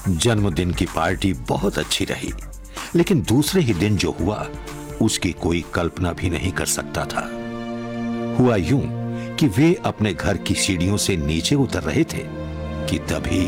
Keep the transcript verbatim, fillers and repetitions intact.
जन्मदिन की पार्टी बहुत अच्छी रही, लेकिन दूसरे ही दिन जो हुआ उसकी कोई कल्पना भी नहीं कर सकता था। हुआ यूं कि वे अपने घर की सीढ़ियों से नीचे उतर रहे थे कि तभी